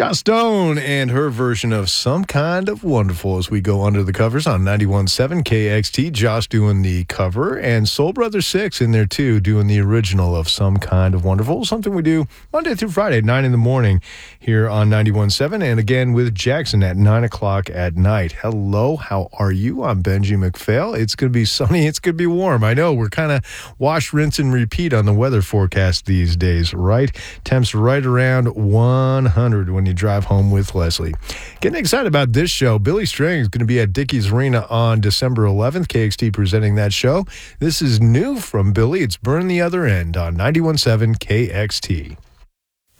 John Stone and her version of Some Kind of Wonderful as we go under the covers on 91.7 KXT. Josh doing the cover and Soul Brother 6 in there too doing the original of Some Kind of Wonderful, something we do Monday through Friday at 9 in the morning here on 91.7 and again with Jackson at 9 o'clock at night. Hello, how are you? I'm Benji McPhail. It's going to be sunny. It's going to be warm. I know we're kind of wash, rinse, and repeat on the weather forecast these days, right? Temps right around 100 when you drive home with Leslie. Getting excited about this show. Billy Strings is going to be at Dickies Arena on December 11th. KXT presenting that show. This is new from Billy. It's Burn the Other End on 91.7 KXT.